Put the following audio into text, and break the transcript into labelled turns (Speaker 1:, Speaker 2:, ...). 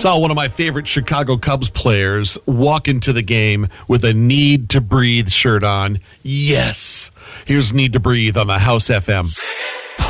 Speaker 1: Saw one of my favorite Chicago Cubs players walk into the game with a Need to Breathe shirt on. Yes. Here's Need to Breathe on the House FM.